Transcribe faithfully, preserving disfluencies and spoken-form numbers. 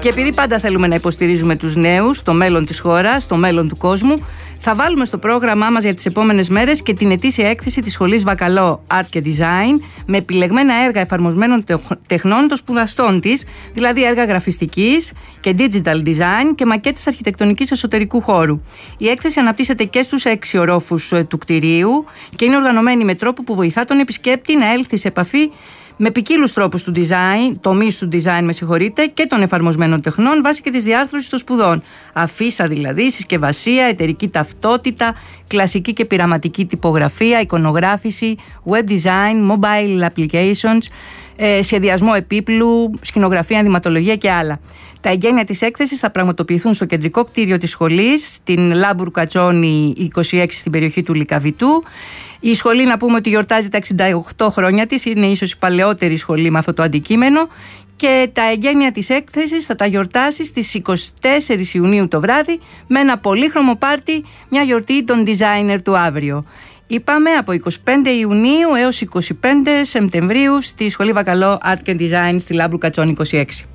Και επειδή πάντα θέλουμε να υποστηρίζουμε τους νέους, το μέλλον της χώρας, το μέλλον του κόσμου, θα βάλουμε στο πρόγραμμά μας για τις επόμενες μέρες και την ετήσια έκθεση της Σχολής Βακαλό Art και Design με επιλεγμένα έργα εφαρμοσμένων τεχνών των σπουδαστών της, δηλαδή έργα γραφιστικής και digital design και μακέτες αρχιτεκτονικής εσωτερικού χώρου. Η έκθεση αναπτύσσεται και στους έξι ορόφους του κτηρίου και είναι οργανωμένη με τρόπο που βοηθά τον επισκέπτη να έλθει σε επαφή με ποικίλους τρόπους του design, τομείς του design με συγχωρείτε, και των εφαρμοσμένων τεχνών βάσει και της διάρθρωσης των σπουδών. Αφίσα δηλαδή, συσκευασία, εταιρική ταυτότητα, κλασική και πειραματική τυπογραφία, εικονογράφηση, web design, mobile applications, ε, σχεδιασμό επίπλου, σκηνογραφία, ενδυματολογία και άλλα. Τα εγγένεια της έκθεσης θα πραγματοποιηθούν στο κεντρικό κτίριο της σχολής, στην Λάμπουρ Κατσόνη είκοσι έξι στην περιοχή του Λυκαβητού. Η σχολή, να πούμε ότι γιορτάζει τα εξήντα οκτώ χρόνια της, είναι ίσως η παλαιότερη σχολή με αυτό το αντικείμενο, και τα εγγένεια της έκθεσης θα τα γιορτάσει στις εικοστή τέταρτη Ιουνίου το βράδυ με ένα πολύχρωμο πάρτι, μια γιορτή των designer του αύριο. Είπαμε από εικοστή πέμπτη Ιουνίου έως εικοστή πέμπτη Σεπτεμβρίου στη Σχολή Βακαλό Art και Design στη Λάμπρου Κατσόνη είκοσι έξι.